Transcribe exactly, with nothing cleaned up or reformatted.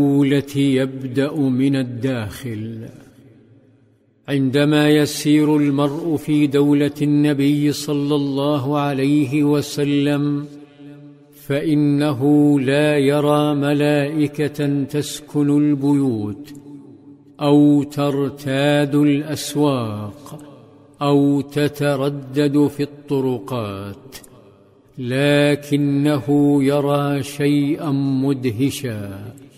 يبدأ من الداخل. عندما يسير المرء في دولة النبي صلى الله عليه وسلم فإنه لا يرى ملائكة تسكن البيوت أو ترتاد الأسواق أو تتردد في الطرقات، لكنه يرى شيئا مدهشا.